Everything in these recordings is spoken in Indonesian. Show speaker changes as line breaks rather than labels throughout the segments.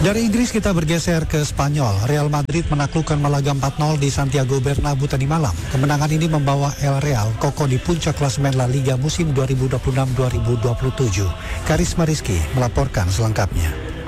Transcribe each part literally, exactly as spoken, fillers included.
Dari Inggris kita bergeser ke Spanyol. Real Madrid menaklukkan Malaga empat nol di Santiago Bernabeu tadi malam. Kemenangan ini membawa El Real kokoh di puncak klasemen La Liga musim dua ribu dua puluh enam dua ribu dua puluh tujuh. Karisma Rizky melaporkan selengkapnya.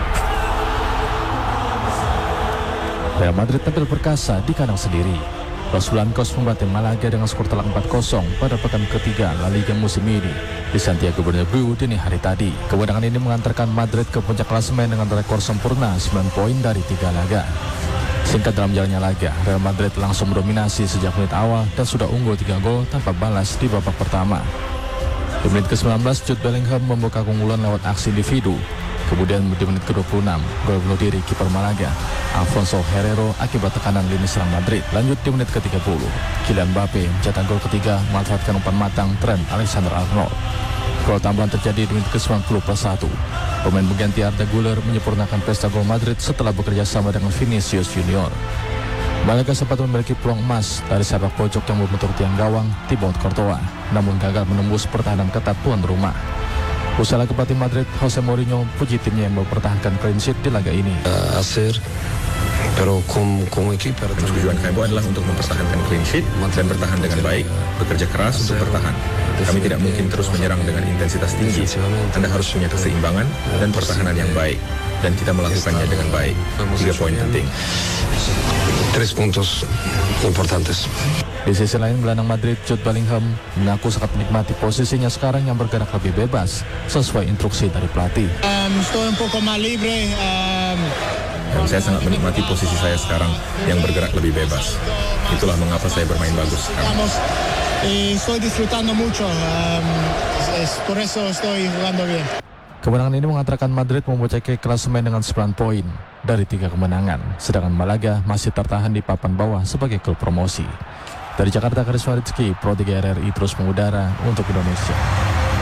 Real Madrid tampil perkasa di kandang sendiri. Los Blancos membantai Malaga dengan skor telak empat kosong pada pekan ketiga La Liga musim ini di Santiago Bernabeu dini hari tadi. Kemenangan ini mengantarkan Madrid ke puncak klasemen dengan rekor sempurna sembilan poin dari tiga laga. Singkat dalam jalannya laga, Real Madrid langsung mendominasi sejak menit awal dan sudah unggul tiga gol tanpa balas di babak pertama. Di menit ke sembilan belas, Jude Bellingham membuka keunggulan lewat aksi individu. Kemudian di menit ke dua puluh enam, gol bunuh diri kiper Malaga, Alfonso Herrero akibat tekanan lini serang Madrid. Lanjut di menit ke tiga puluh, Kylian Mbappe mencetak gol ketiga memanfaatkan umpan matang Trent Alexander-Arnold. Gol tambahan terjadi di menit ke sembilan puluh plus satu. Pemain pengganti Arda Güler menyempurnakan pesta gol Madrid setelah bekerja sama dengan Vinicius Junior. Malaga sempat memiliki peluang emas dari sepak pojok yang membentur tiang gawang Thibaut Courtois, namun gagal menembus pertahanan ketat tuan rumah. Usai laga pelatih Madrid, Jose Mourinho puji timnya yang mempertahankan clean sheet di laga ini.
Uh, hacer, pero con, con equipo.
Tujuan kami adalah untuk mempertahankan clean sheet dan bertahan dengan baik, bekerja keras untuk bertahan. Kami tidak mungkin terus menyerang dengan intensitas tinggi. Anda harus punya keseimbangan dan pertahanan yang baik, dan kita melakukannya dengan baik. Tiga poin penting.
Tres puntos importantes.
Di sisi lain, gelandang Madrid Jude Bellingham mengaku sangat menikmati posisinya sekarang yang bergerak lebih bebas sesuai instruksi dari pelatih.
Um, estoy un poco más libre. Um...
Dan saya sangat menikmati posisi saya sekarang yang bergerak lebih bebas. Itulah mengapa saya bermain bagus sekarang.
Estoy disfrutando mucho. Um, es por eso estoy jugando bien.
Kemenangan ini mengantarkan Madrid memecahkan klasemen dengan sembilan poin dari tiga kemenangan, sedangkan Malaga masih tertahan di papan bawah sebagai klub promosi. Dari Jakarta, Karisma Rizky, Pro tiga R R I terus mengudara untuk Indonesia.